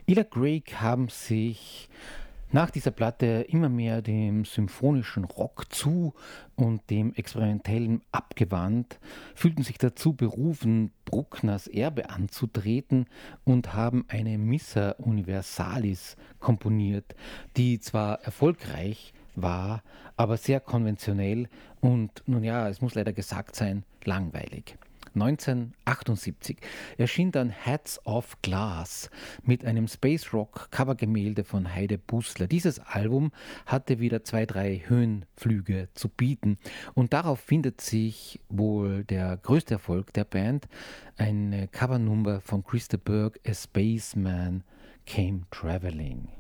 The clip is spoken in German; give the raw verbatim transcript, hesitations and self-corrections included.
Illa Craig haben sich nach dieser Platte immer mehr dem symphonischen Rock zu und dem Experimentellen abgewandt, fühlten sich dazu berufen, Bruckners Erbe anzutreten und haben eine Missa Universalis komponiert, die zwar erfolgreich war, aber sehr konventionell und, nun ja, es muss leider gesagt sein, langweilig. neunzehnhundertachtundsiebzig erschien dann Hats of Glass mit einem Space Rock Covergemälde von Heide Bußler. Dieses Album hatte wieder zwei, drei Höhenflüge zu bieten und darauf findet sich wohl der größte Erfolg der Band, eine Covernummer von Chris de Burgh, A Spaceman Came Traveling.